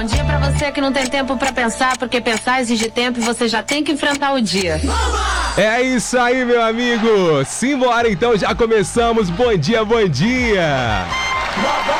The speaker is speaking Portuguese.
Bom dia pra você que não tem tempo pra pensar, porque pensar exige tempo e você já tem que enfrentar o dia. É isso aí, meu amigo. Simbora então, já começamos. Bom dia, bom dia.